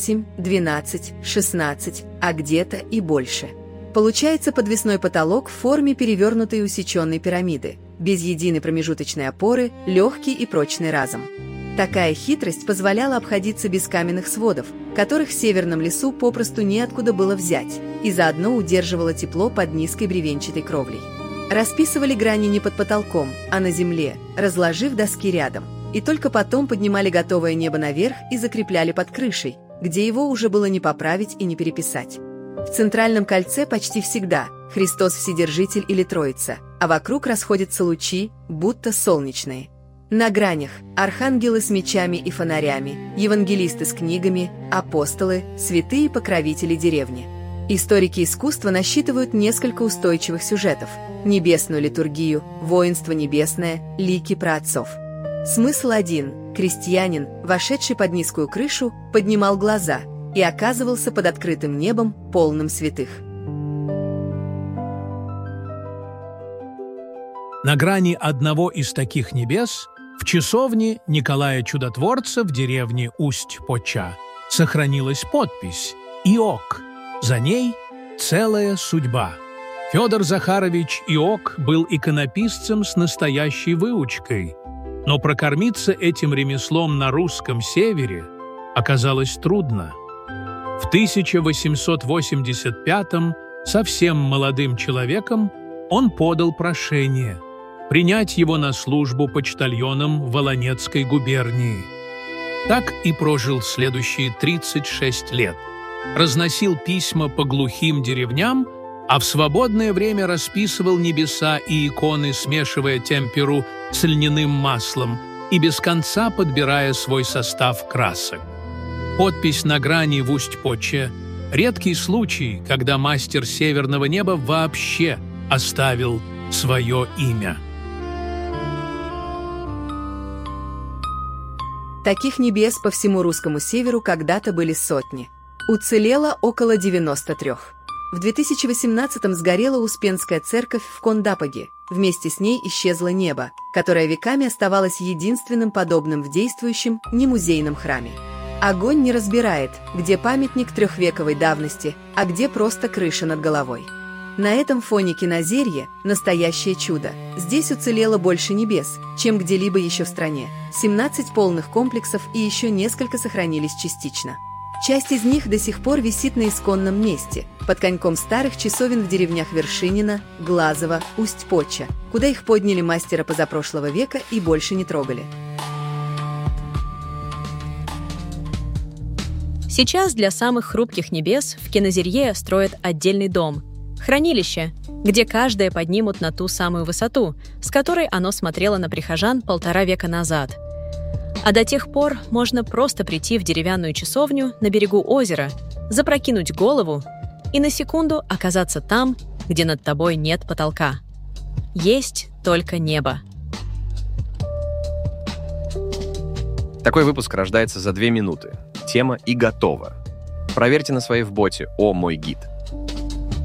8, 12, 16, а где-то и больше. Получается подвесной потолок в форме перевернутой усеченной пирамиды, без единой промежуточной опоры, легкий и прочный разом. Такая хитрость позволяла обходиться без каменных сводов, которых в северном лесу попросту неоткуда было взять, и заодно удерживала тепло под низкой бревенчатой кровлей. Расписывали грани не под потолком, а на земле, разложив доски рядом, и только потом поднимали готовое небо наверх и закрепляли под крышей, где его уже было не поправить и не переписать. В центральном кольце почти всегда Христос Вседержитель или Троица, а вокруг расходятся лучи, будто солнечные. На гранях архангелы с мечами и фонарями, евангелисты с книгами, апостолы, святые покровители деревни. Историки искусства насчитывают несколько устойчивых сюжетов: небесную литургию, воинство небесное, лики праотцов. Смысл один: крестьянин, вошедший под низкую крышу, поднимал глаза и оказывался под открытым небом, полным святых. На грани одного из таких небес, в часовне Николая Чудотворца в деревне Усть-Поча, сохранилась подпись «Иок». За ней целая судьба. Федор Захарович Иок был иконописцем с настоящей выучкой, но прокормиться этим ремеслом на русском севере оказалось трудно. В 1885-м совсем молодым человеком он подал прошение принять его на службу почтальоном в Волонецкой губернии. Так и прожил следующие 36 лет. Разносил письма по глухим деревням, а в свободное время расписывал небеса и иконы, смешивая темперу с льняным маслом и без конца подбирая свой состав красок. Подпись на грани в Усть-Поче – редкий случай, когда мастер северного неба вообще оставил свое имя. Таких небес по всему русскому северу когда-то были сотни. Уцелело около 93. В 2018-м сгорела Успенская церковь в Кондапоге. Вместе с ней исчезло небо, которое веками оставалось единственным подобным в действующем, немузейном храме. Огонь не разбирает, где памятник трехвековой давности, а где просто крыша над головой. На этом фоне Кинозерье – настоящее чудо. Здесь уцелело больше небес, чем где-либо еще в стране. 17 полных комплексов и еще несколько сохранились частично. Часть из них до сих пор висит на исконном месте, под коньком старых часовен в деревнях Вершинина, Глазово, Усть-Поча, куда их подняли мастера позапрошлого века и больше не трогали. Сейчас для самых хрупких небес в Кинозерье строят отдельный дом – хранилище, где каждое поднимут на ту самую высоту, с которой оно смотрело на прихожан 1,5 века назад. А до тех пор можно просто прийти в деревянную часовню на берегу озера, запрокинуть голову и на секунду оказаться там, где над тобой нет потолка. Есть только небо. Такой выпуск рождается за 2 минуты. Тема и готово. Проверьте на своей в боте «О, мой гид».